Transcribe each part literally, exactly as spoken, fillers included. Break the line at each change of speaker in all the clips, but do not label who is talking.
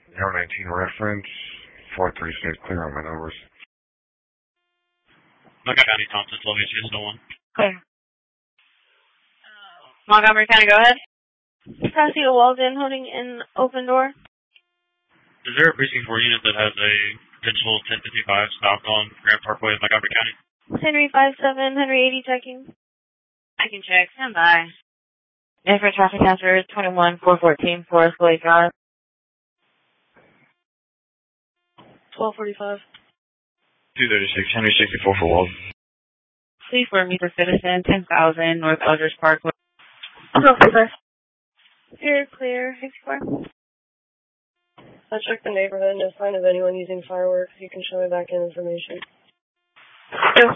zero nineteen reference, four three six, clear on my numbers.
Montgomery County, Thompson, twelve eight two, still one.
Clear. Montgomery County, go ahead. Casio Walden holding in open door.
Is there a precinct four unit that has a potential ten fifty-five stop on Grand Parkway in Montgomery County?
Henry five seven, Henry eighty checking.
I can check. Stand by. And for traffic answer, twenty-one four fourteen, Forest Lake Drive.
twelve forty-five.
two thirty-six, Henry sixty-four for Walden.
Please for Meter Citizen, ten thousand, North Eldridge Parkway.
Okay. Clear, clear, sixty-four.
I checked the neighborhood, no sign of anyone using fireworks. You can show me back in information.
Two.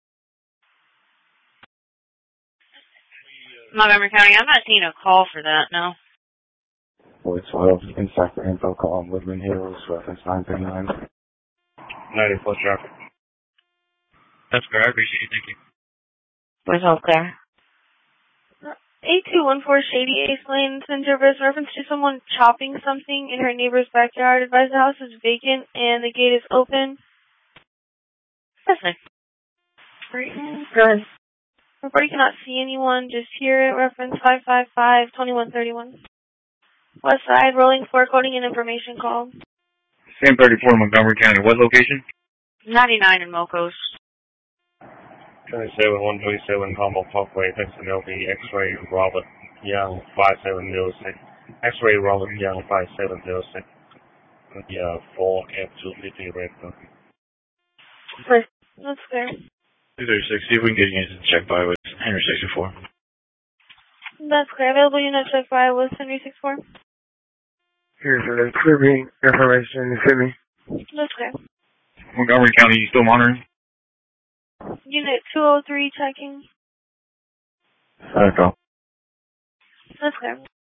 Montgomery County, I'm not seeing a call for that, no.
Boy twelve, in Sacramento info call on Woodland Hills, reference nine thirty-nine.
ninety plus traffic. That's great, I appreciate you, thank you.
Where's all clear?
eight two one four Shady Ace Lane, send service reference to someone chopping something in her neighbor's backyard. Advise the house is vacant and the gate is open.
That's nice.
Good. Report you cannot see anyone, just hear it. Reference five five five, twenty-one thirty-one. West side, rolling for coding and information call.
Same thirty-four, Montgomery County. What location?
ninety-nine in Mocos.
twenty-seven one twenty-seven Humboldt Parkway, Pennsylvania, X-ray Robert Young five seven zero six. X-ray Robert Young five seven zero six. Yeah, four F two fifty red.
That's clear.
two thirty-six, see if we can get you check by with Henry sixty-four.
That's clear. Available unit check by with Henry sixty-four.
Here's the clearing information, you see me?
That's clear.
Montgomery County, you still monitoring?
Unit two oh three checking.
Echo.
That's clear.